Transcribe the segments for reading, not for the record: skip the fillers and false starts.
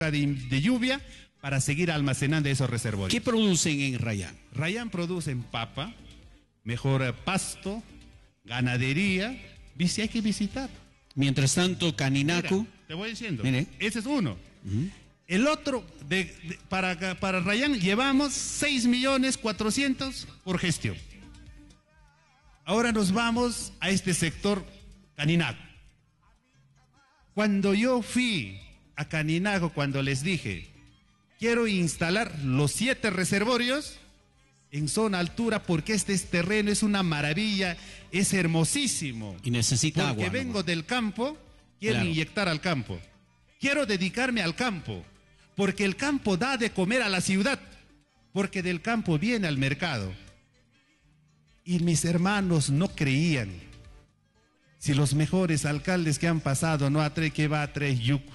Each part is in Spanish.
de lluvia para seguir almacenando esos reservorios. ¿Qué producen en Rayán? Rayán producen papa, mejor pasto, ganadería, hay que visitar. Mientras tanto, Caninaco. Mira, te voy diciendo, mire. Ese es uno. El otro, para Rayán llevamos 6.400.000 por gestión. Ahora nos vamos a este sector Caninaco. Cuando yo fui a Caninaco, cuando les dije, quiero instalar los 7 reservorios en zona altura porque este terreno es una maravilla, es hermosísimo. Y necesita agua. Porque vengo del campo, quiero inyectar al campo. Quiero dedicarme al campo, porque el campo da de comer a la ciudad, porque del campo viene al mercado. Y mis hermanos no creían. Si los mejores alcaldes que han pasado no a tres, que va a tres yuco.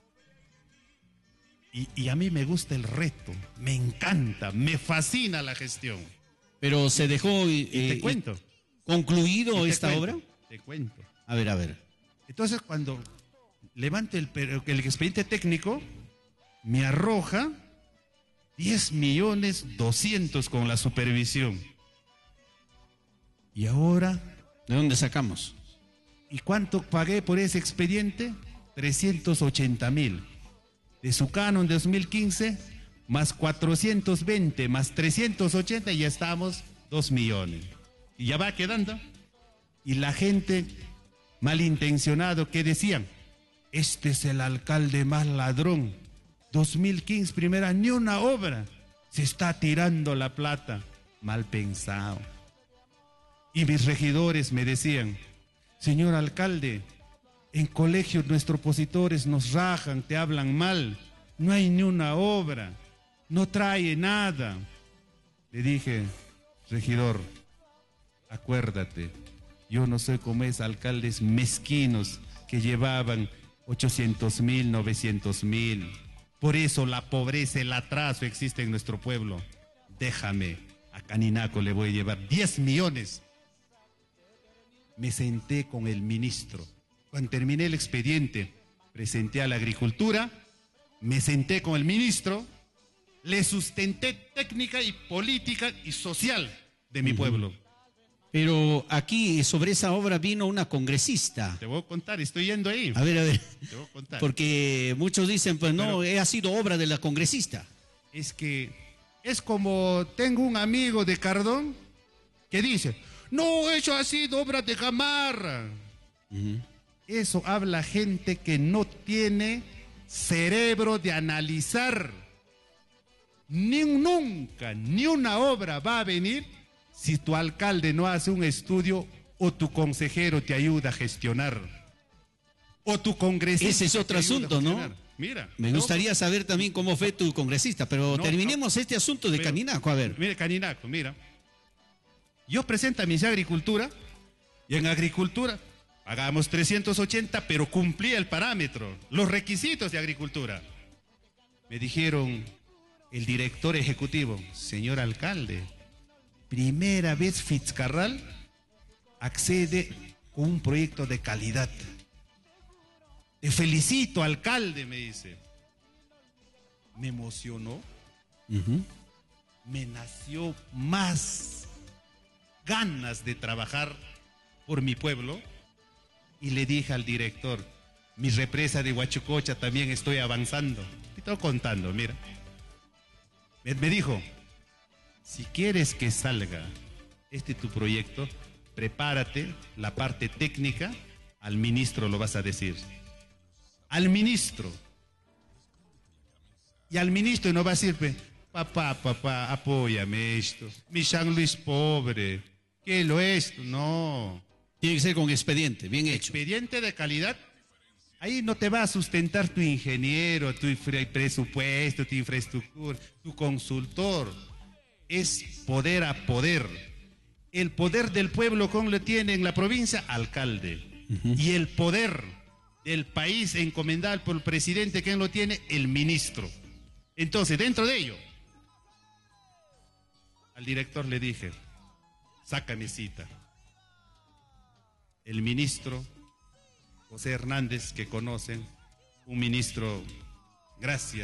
Y a mí me gusta el reto, me encanta, me fascina la gestión. Pero se dejó te cuento. ¿Concluido esta obra? Te cuento. A ver. Entonces cuando levante el expediente técnico, me arroja 10.200.000 con la supervisión. Y ahora... ¿De dónde sacamos? ¿Y cuánto pagué por ese expediente? 380.000. De su canon de 2015, más 420, más 380, y ya estamos 2 millones. Y ya va quedando. Y la gente malintencionado, ¿qué decían? Este es el alcalde más ladrón. 2015, primera, ni una obra. Se está tirando la plata. Mal pensado. Y mis regidores me decían, señor alcalde, en colegios nuestros opositores nos rajan, te hablan mal, no hay ni una obra, no trae nada. Le dije, regidor, acuérdate, yo no soy como esos alcaldes mezquinos que llevaban 800.000, 900.000. Por eso la pobreza, el atraso existe en nuestro pueblo. Déjame, a Caninaco le voy a llevar 10 millones. Me senté con el ministro. Cuando terminé el expediente, presenté a la agricultura, me senté con el ministro, le sustenté técnica y política y social de mi pueblo. Pero aquí sobre esa obra vino una congresista. Te voy a contar, estoy yendo ahí. A ver. Te voy a contar. Porque muchos dicen, pues no, ha sido obra de la congresista. Es que es como tengo un amigo de Cardón que dice, no, eso ha sido obra de Gamarra. Eso habla gente que no tiene cerebro de analizar. Nunca, ni una obra va a venir si tu alcalde no hace un estudio o tu consejero te ayuda a gestionar. O tu congresista. Ese es otro asunto, ¿no? Mira. Me gustaría saber también cómo fue tu congresista, pero terminemos este asunto de Caninaco, a ver. Mira, Caninaco, mira. Yo presento a mi agricultura y en agricultura pagamos 380, pero cumplía el parámetro, los requisitos de agricultura. Me dijeron el director ejecutivo, señor alcalde, primera vez Fitzcarral accede con un proyecto de calidad. Te felicito, alcalde, me dice. Me emocionó. Me nació más ganas de trabajar por mi pueblo. Y le dije al director, mi represa de Huachucocha también estoy avanzando. Te estoy contando, mira. Me dijo, si quieres que salga tu proyecto, prepárate, la parte técnica, al ministro lo vas a decir. Al ministro. Y al ministro no va a decir, papá, apóyame esto. Mi San Luis pobre, ¿qué lo es? No. Tiene que ser con expediente, bien hecho. Expediente de calidad. Ahí no te va a sustentar tu ingeniero, tu presupuesto, tu infraestructura, tu consultor. Es poder a poder. El poder del pueblo, ¿cómo lo tiene en la provincia? Alcalde. Y el poder del país encomendado por el presidente, ¿quién lo tiene? El ministro. Entonces, dentro de ello, al director le dije, sácame cita. El ministro José Hernández, que conocen, un ministro Gracias.